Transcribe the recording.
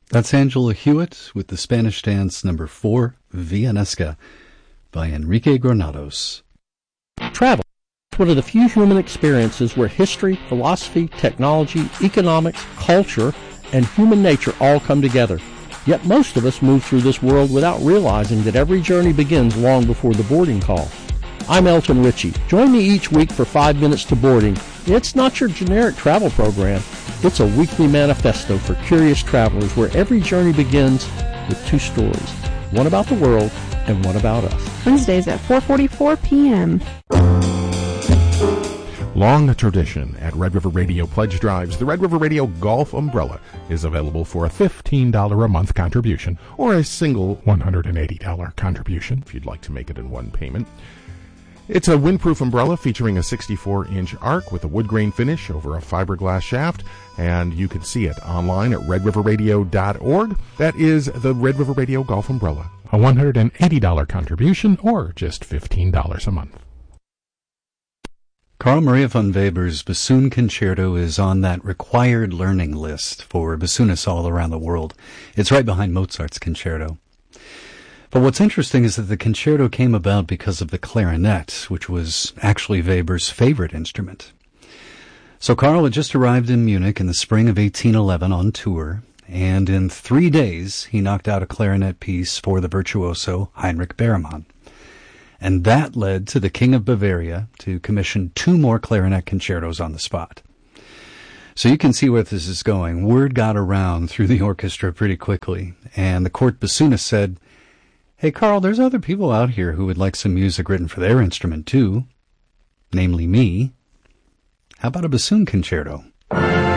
That's Angela Hewitt with the Spanish dance number 4, Villanesca, by Enrique Granados. Travel is one of the few human experiences where history, philosophy, technology, economics, culture, and human nature all come together. Yet most of us move through this world without realizing that every journey begins long before the boarding call. I'm Elton Ritchie. Join me each week for 5 Minutes to Boarding. It's not your generic travel program. It's a weekly manifesto for curious travelers where every journey begins with 2 stories, one about the world and one about us. Wednesdays at 4:44 p.m. Long tradition at Red River Radio Pledge Drives. The Red River Radio Golf Umbrella is available for a $15 a month contribution or a single $180 contribution if you'd like to make it in one payment. It's a windproof umbrella featuring a 64-inch arc with a wood grain finish over a fiberglass shaft, and you can see it online at redriverradio.org. That is the Red River Radio Golf Umbrella. A $180 contribution or just $15 a month. Carl Maria von Weber's Bassoon Concerto is on that required learning list for bassoonists all around the world. It's right behind Mozart's Concerto. But what's interesting is that the concerto came about because of the clarinet, which was actually Weber's favorite instrument. So Carl had just arrived in Munich in the spring of 1811 on tour, and in 3 days he knocked out a clarinet piece for the virtuoso Heinrich Berremann. And that led to the King of Bavaria to commission 2 more clarinet concertos on the spot. So you can see where this is going. Word got around through the orchestra pretty quickly, and the court bassoonist said, "Hey, Carl, there's other people out here who would like some music written for their instrument, too. Namely me. How about a bassoon concerto?"